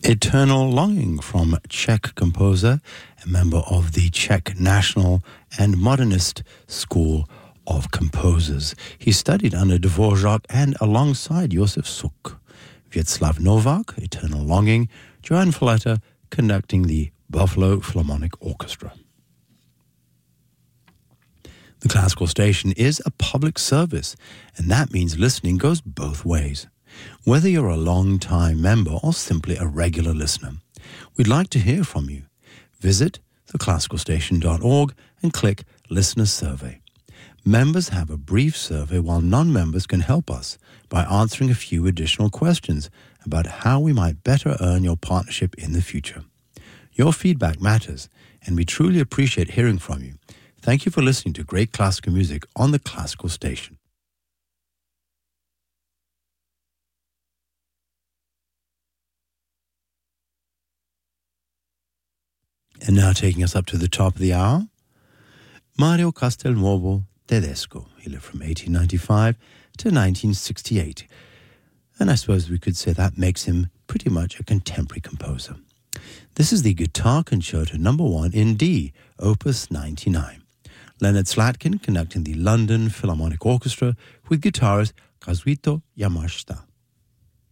Eternal Longing from Czech composer, a member of the Czech National and Modernist School of Composers. He studied under Dvorak and alongside Josef Suk. Václav Novak, Eternal Longing, Joan Fleta conducting the Buffalo Philharmonic Orchestra. The Classical Station is a public service, and that means listening goes both ways. Whether you're a long-time member or simply a regular listener, we'd like to hear from you. Visit theclassicalstation.org and click Listener Survey. Members have a brief survey while non-members can help us by answering a few additional questions about how we might better earn your partnership in the future. Your feedback matters, and we truly appreciate hearing from you. Thank you for listening to great classical music on the Classical Station. And now taking us up to the top of the hour, Mario Castelnuovo Tedesco. He lived from 1895 to 1968. And I suppose we could say that makes him pretty much a contemporary composer. This is the Guitar Concerto No. 1 in D, Opus 99. Leonard Slatkin conducting the London Philharmonic Orchestra with guitarist Kazuhito Yamashita.